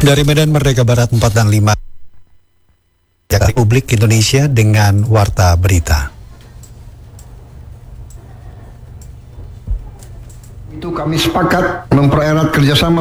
Dari Medan Merdeka Barat 4 dan 5 Republik Indonesia dengan Warta Berita. Itu kami sepakat mempererat kerjasama